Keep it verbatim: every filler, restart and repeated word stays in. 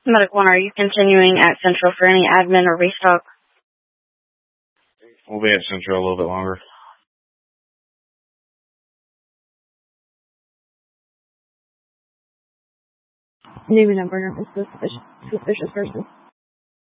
Medic one, are you continuing at Central for any admin or restock? We'll be at Central a little bit longer. Name and number is suspicious, suspicious person.